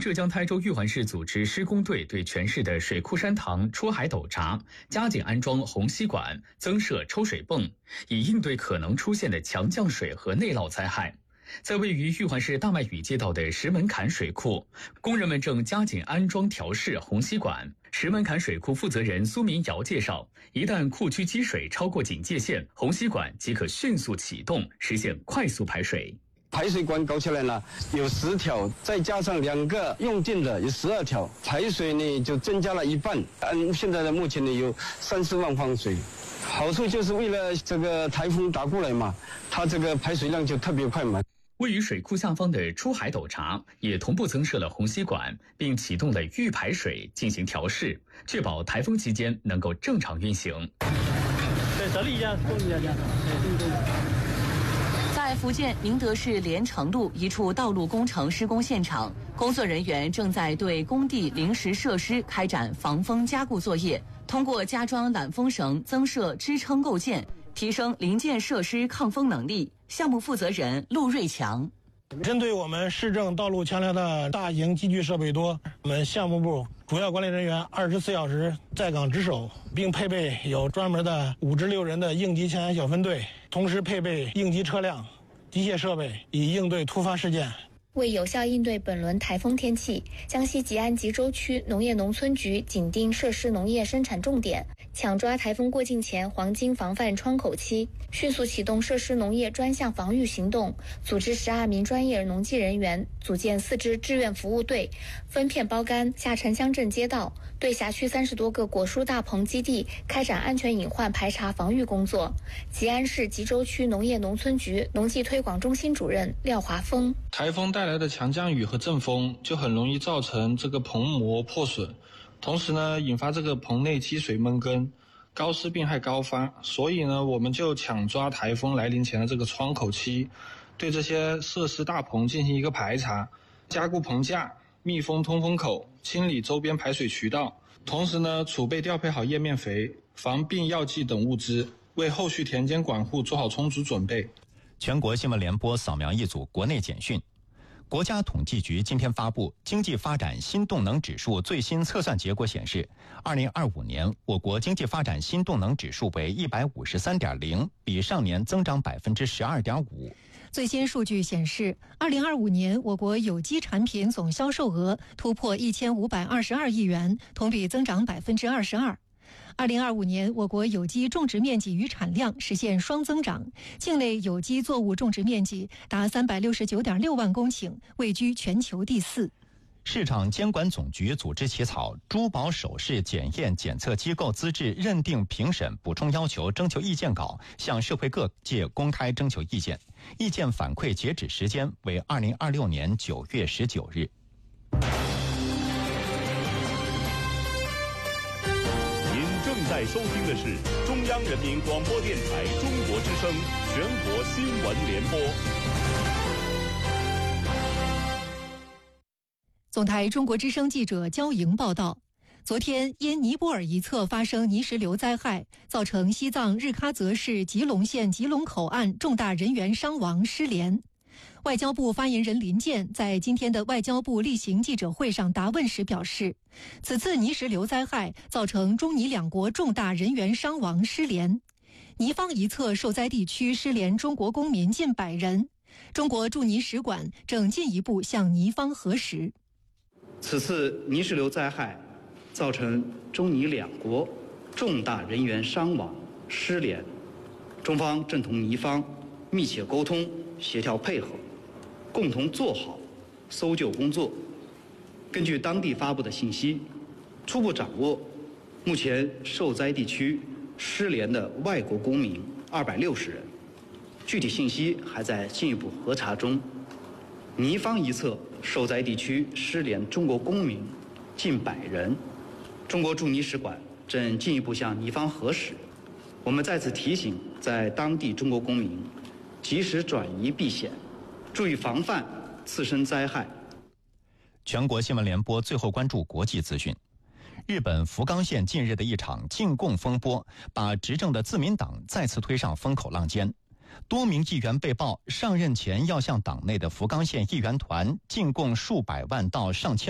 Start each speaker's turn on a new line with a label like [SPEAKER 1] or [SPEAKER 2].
[SPEAKER 1] 浙江台州玉环市组织施工队对全市的水库山塘出海斗闸，加紧安装虹吸管，增设抽水泵，以应对可能出现的强降水和内涝灾害。在位于玉环市大麦峪街道的石门坎水库，工人们正加紧安装调试虹吸管。石门坎水库负责人苏民尧介绍，一旦库区积水超过警戒线，虹吸管即可迅速启动，实现快速排水。
[SPEAKER 2] 排水管搞起来呢，有10条，再加上2个用尽的有12条，排水呢就增加了1半。现在的目前呢有30万方水。好处就是为了这个台风打过来嘛，它这个排水量就特别快嘛。
[SPEAKER 1] 位于水库下方的出海斗闸也同步增设了虹吸管，并启动了预排水进行调试，确保台风期间能够正常运行。
[SPEAKER 3] 在福建宁德市连城路一处道路工程施工现场，工作人员正在对工地临时设施开展防风加固作业，通过加装缆风绳、增设支撑构件，提升零件设施抗风能力。项目负责人陆瑞强：
[SPEAKER 4] 针对我们市政道路桥梁的大型机具设备多，我们项目部主要管理人员24小时在岗值守，并配备有专门的5至6人的应急抢险小分队，同时配备应急车辆、机械设备，以应对突发事件。
[SPEAKER 5] 为有效应对本轮台风天气，江西吉安吉州区农业农村局紧盯涉事农业生产重点，抢抓台风过境前黄金防范窗口期，迅速启动涉事农业专项防御行动，组织12名专业农技人员，组建4支志愿服务队，分片包干下沉乡镇街道，对辖区30多个果蔬大棚基地开展安全隐患排查防御工作。吉安市吉州区农业农村局农技推广中心主任廖华峰：
[SPEAKER 6] 台风带来的强降雨和阵风就很容易造成这个棚膜破损，同时呢引发这个棚内积水闷根，高湿病害高发。所以呢我们就抢抓台风来临前的这个窗口期，对这些设施大棚进行一个排查，加固棚架，密封通风口，清理周边排水渠道，同时呢储备调配好叶面肥、防病药剂等物资，为后续田间管护做好充足准备。
[SPEAKER 7] 全国新闻联播扫描一组国内简讯。国家统计局今天发布经济发展新动能指数最新测算结果显示，2025年我国经济发展新动能指数为153.0，比上年增长12.5%。
[SPEAKER 8] 最新数据显示，2025年我国有机产品总销售额突破1522亿元，同比增长22%。2025年，我国有机种植面积与产量实现双增长，境内有机作物种植面积达369.6万公顷，位居全球第4。
[SPEAKER 7] 市场监管总局组织起草珠宝首饰检验检测机构资质认定评审补充要求征求意见稿，向社会各界公开征求意见。意见反馈截止时间为2026年9月19日。
[SPEAKER 9] 正在收听的是中央人民广播电台中国之声全国新闻联播。
[SPEAKER 8] 总台中国之声记者焦莹报道，昨天因尼泊尔一侧发生泥石流灾害，造成西藏日喀则市吉隆县吉隆口岸重大人员伤亡失联。外交部发言人林健在今天的外交部例行记者会上答问时表示，此次泥石流灾害造成中尼两国重大人员伤亡失联，尼方一侧受灾地区失联中国公民近100人，中国驻尼使馆正进一步向尼方核实。
[SPEAKER 10] 此次泥石流灾害造成中尼两国重大人员伤亡失联，中方正同尼方密切沟通协调配合，共同做好搜救工作。根据当地发布的信息，初步掌握目前受灾地区失联的外国公民260人，具体信息还在进一步核查中。尼方一侧受灾地区失联中国公民近100人，中国驻尼使馆正进一步向尼方核实。我们再次提醒在当地中国公民及时转移避险，注意防范次生灾害。
[SPEAKER 7] 全国新闻联播最后关注国际资讯。日本福冈县近日的一场禁供风波，把执政的自民党再次推上风口浪尖。多名议员被曝上任前要向党内的福冈县议员团进贡数百万到上千